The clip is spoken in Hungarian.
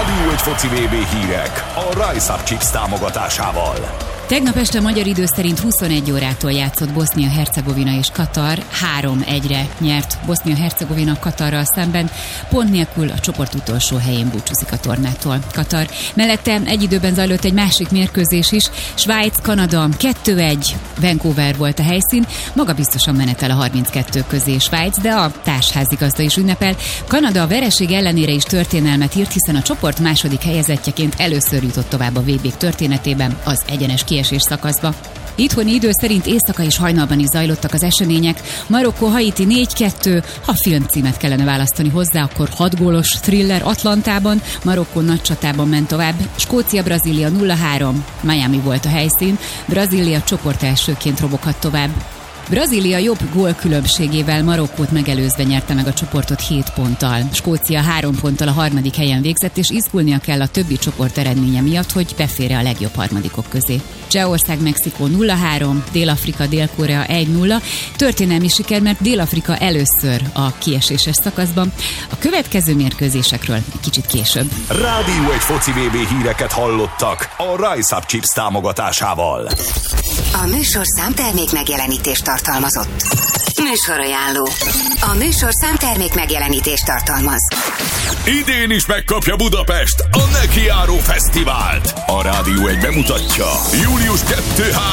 Rádió egy foci VB hírek a Rise Up Chips támogatásával. Tegnap este magyar idő szerint 21 órától játszott Bosznia-Hercegovina és Katar. 3-1-re nyert Bosznia-Hercegovina Katarral szemben, pont nélkül a csoport utolsó helyén búcsúzik a tornától Katar. Mellette egy időben zajlott egy másik mérkőzés is, Svájc-Kanada 2-1, Vancouver volt a helyszín, magabiztosan menetel a 32 közé Svájc, de a társházigazda is ünnepel. Kanada a vereség ellenére is történelmet írt, hiszen a csoport második helyezettjeként először jutott tovább a VB történetében az egyenes kiesés szakaszba. Itthoni idő szerint éjszaka és hajnalban is zajlottak az események. Marokkó-Haiti 4-2, ha filmcímet kellene választani hozzá, akkor 6 gólos thriller Atlantában, Marokkó nagy csatában ment tovább, Skócia-Brazília 0-3, Miami volt a helyszín, Brazília csoport elsőként roboghat tovább. Brazília jobb gólkülönbségével Marokkót megelőzve nyerte meg a csoportot 7 ponttal. Skócia 3 ponttal a harmadik helyen végzett, és izgulnia kell a többi csoport eredménye miatt, hogy beférje a legjobb harmadikok közé. Csehország, Mexikó 0-3, Dél-Afrika, Dél-Korea 1-0. Történelmi siker, mert Dél-Afrika először a kieséses szakaszban. A következő mérkőzésekről egy kicsit később. Rádió egy foci VB híreket hallottak a Rise Up Chips támogatásával. A műsorszám termék megjelenítést tartalmazott. Műsorajánló. A műsorszám termék megjelenítést tartalmaz. Idén is megkapja Budapest a Nekiáró Fesztivált. A Rádió egy bemutatja. Július 2-3